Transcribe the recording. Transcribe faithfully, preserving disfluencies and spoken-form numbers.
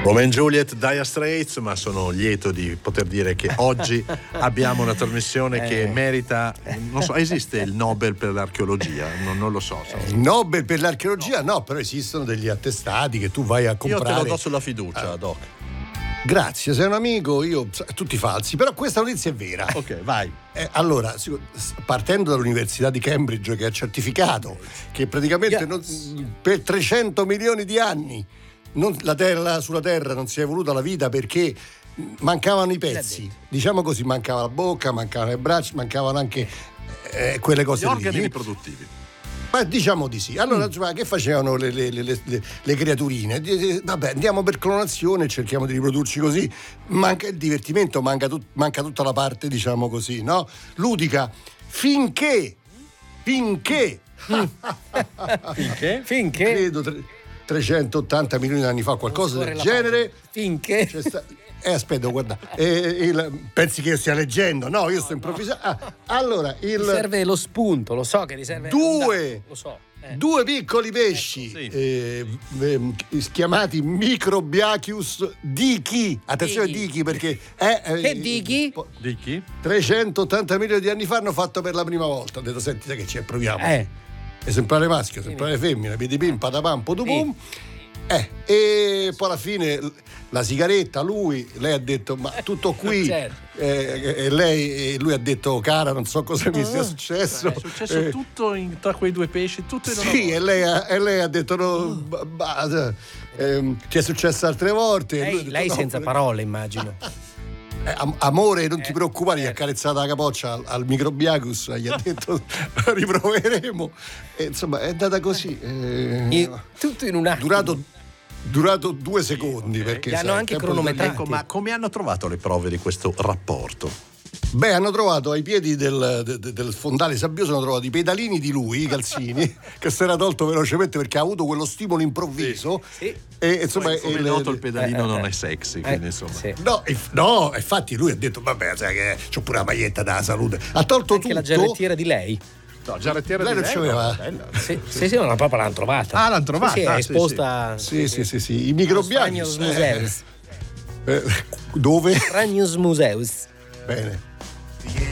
Romeo and Juliet, Dire Straits, ma sono lieto di poter dire che oggi abbiamo una trasmissione che merita, non so, esiste il Nobel per l'archeologia? Non, non lo so. so. Il Nobel per l'archeologia no. no, però esistono degli attestati che tu vai a comprare. Io te lo do sulla fiducia, ah. Doc. Grazie, sei un amico, io tutti falsi, però questa notizia è vera. Ok, vai. Eh, allora, partendo dall'Università di Cambridge, che ha certificato che praticamente yes. non, per trecento milioni di anni non, la terra, sulla Terra non si è evoluta la vita perché mancavano i pezzi, diciamo così, mancava la bocca, mancavano le braccia, mancavano anche eh, quelle cose gli organi lì. riproduttivi. Ma diciamo di sì. Allora, mm. che facevano le, le, le, le, le creaturine? Vabbè, andiamo per clonazione, cerchiamo di riprodurci così. Manca il divertimento, manca, tut, manca tutta la parte, diciamo così, no? Ludica. Finché, finché, finché, finché, credo tre, trecentottanta milioni di anni fa, qualcosa del genere. Finché. Eh, aspetta, guarda, eh, il, pensi che io stia leggendo? No, io sto improvvisando. Ah, allora, il. Ti serve lo spunto, lo so che ti serve. Due, lo so. Eh. Due piccoli pesci ecco, sì. eh, eh, chiamati Microbiachius dichi. Attenzione, dichi, dichi perché è. Eh, che dichi? Dichi? trecentottanta milioni di anni fa hanno fatto per la prima volta. Ho detto, senti, sai che ci proviamo. Eh. Esemplare maschio, esemplare femmina, vedi pim, patapam, potupum. Eh, e poi alla fine la sigaretta, lui, lei ha detto ma tutto qui, certo. eh, e lei e lui ha detto cara non so cosa mi sia successo, è successo eh, tutto in, tra quei due pesci, tutto in una sì, e lei, ha, e lei ha detto no, ba, ba, eh, ti è successo altre volte. Lei, detto, lei no, senza no. parole immagino. Eh, amore, non eh, ti preoccupare, gli ha accarezzata la capoccia al, al Microbiacus, gli ha detto riproveremo, e insomma è andata così, eh, in, tutto in un attimo, durato durato due secondi, okay. Perché li hanno sai, anche cronometrati. Ecco, ma come hanno trovato le prove di questo rapporto? Beh, hanno trovato ai piedi del, del, del fondale sabbioso, hanno trovato i pedalini di lui, i calzini, che si era tolto velocemente perché ha avuto quello stimolo improvviso. Sì, sì. E insomma, poi, come è noto, il pedalino eh, eh, non è sexy, quindi insomma. Sì. No, no, infatti lui ha detto vabbè, sai che c'ho pure la maglietta della salute. Ha tolto anche tutto. la giarrettiera di lei. No, giarrettiera lei di non lei c'aveva. Sì, sì, sì, no, proprio l'hanno trovata. Ah, l'hanno trovata. Sì, sì, ah, è esposta. Sì, sì, sì, sì. I Microbiacus. Museus. Eh, dove? Ragnus Museus. Bene.